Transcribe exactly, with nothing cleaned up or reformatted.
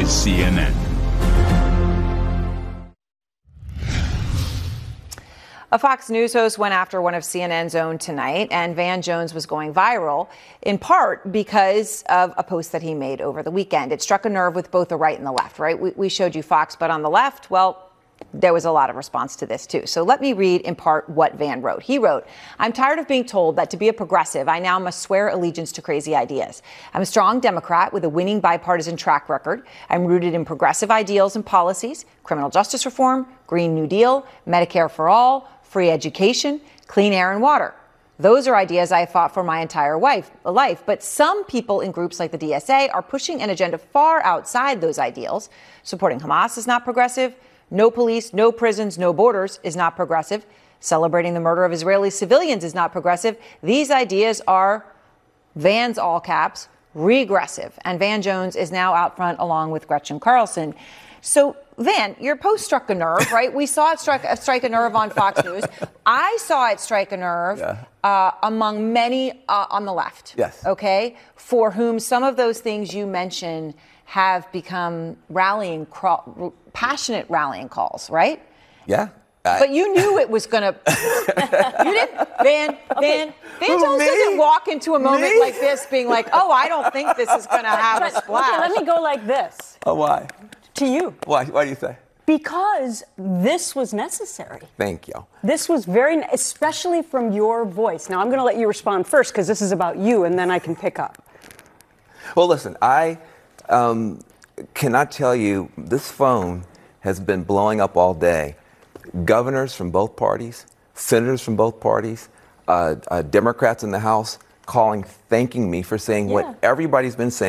C N N. A Fox News host went after one of C N N's own tonight, and Van Jones was going viral, in part because of a post that he made over the weekend. It struck a nerve with both the right and the left, right? We, we showed you Fox, but on the left, well, there was a lot of response to this, too. So let me read in part what Van wrote. He wrote, "I'm tired of being told that to be a progressive, I now must swear allegiance to crazy ideas. I'm a strong Democrat with a winning bipartisan track record. I'm rooted in progressive ideals and policies, criminal justice reform, Green New Deal, Medicare for all, free education, clean air and water. Those are ideas I have fought for my entire life, life. But some people in groups like the D S A are pushing an agenda far outside those ideals. Supporting Hamas is not progressive. No police, no prisons, no borders is not progressive. Celebrating the murder of Israeli civilians is not progressive. These ideas are," Van's all caps, "regressive." And Van Jones is now out front along with Gretchen Carlson. So, Van, your post struck a nerve, right? We saw it strike, uh, strike a nerve on Fox News. I saw it strike a nerve yeah. uh, among many uh, on the left. Yes. Okay? For whom some of those things you mentioned have become rallying, crawl, passionate rallying calls, right? Yeah. I, but you knew it was going to. You didn't, Van. Van. Van Jones doesn't walk into a moment me? like this being like, "Oh, I don't think this is going to have but, a splash." Okay, let me go like this. Oh, why? To you. Why? Why do you say? Because this was necessary. Thank you. This was very, especially from your voice. Now, I'm going to let you respond first because this is about you, and then I can pick up. Well, listen, I um, cannot tell you, this phone has been blowing up all day. Governors from both parties, senators from both parties, uh, uh, Democrats in the House calling, thanking me for saying Yeah. what everybody's been saying.